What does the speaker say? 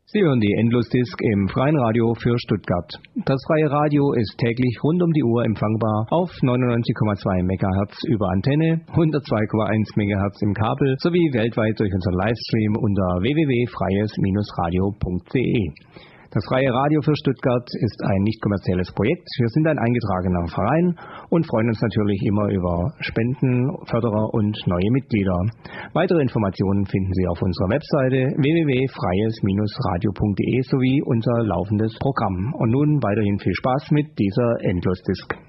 Sie hören die Endlosdisk im Freien Radio für Stuttgart. Das Freie Radio ist täglich rund um die Uhr empfangbar auf 99,2 MHz über Antenne, 102,1 MHz im Kabel sowie weltweit durch unseren Livestream unter www.freies-radio.de. Das Freie Radio für Stuttgart ist ein nicht kommerzielles Projekt. Wir sind ein eingetragener Verein und freuen uns natürlich immer über Spenden, Förderer und neue Mitglieder. Weitere Informationen finden Sie auf unserer Webseite www.freies-radio.de sowie unser laufendes Programm. Und nun weiterhin viel Spaß mit dieser Endlosdisk.